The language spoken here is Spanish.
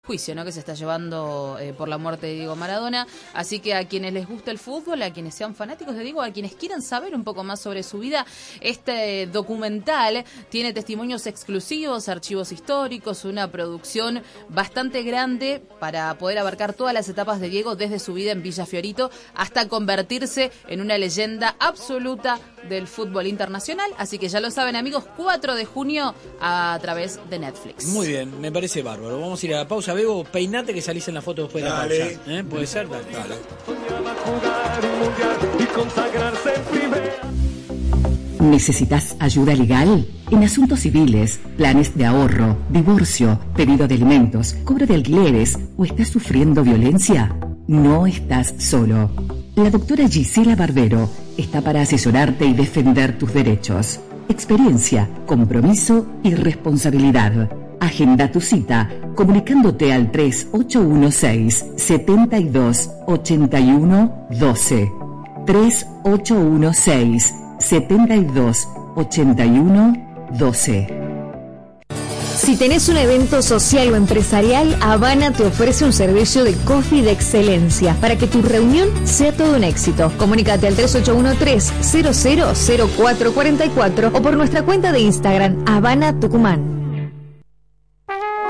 juicio, ¿no?, que se está llevando por la muerte de Diego Maradona. Así que a quienes les gusta el fútbol, a quienes sean fanáticos de Diego, a quienes quieran saber un poco más sobre su vida, este documental tiene testimonios exclusivos, archivos históricos, una producción bastante grande para poder abarcar todas las etapas de Diego, desde su vida en Villa Fiorito hasta convertirse en una leyenda absoluta del fútbol internacional. Así que ya lo saben, amigos, 4 de junio a través de Netflix. Muy bien, me parece bárbaro. Vamos a ir a la pausa. Bebo, peinate que salís en la foto después de la pausa. ¿Puede ser? Dale. ¿Necesitas ayuda legal? En asuntos civiles, planes de ahorro, divorcio, pedido de alimentos, cobro de alquileres o estás sufriendo violencia, no estás solo. La doctora Gisela Barbero está para asesorarte y defender tus derechos. Experiencia, compromiso y responsabilidad. Agenda tu cita comunicándote al 3816-728112. 3816-728112. Si tenés un evento social o empresarial, Habana te ofrece un servicio de coffee de excelencia para que tu reunión sea todo un éxito. Comunícate al 3813-000444 o por nuestra cuenta de Instagram, Habana Tucumán.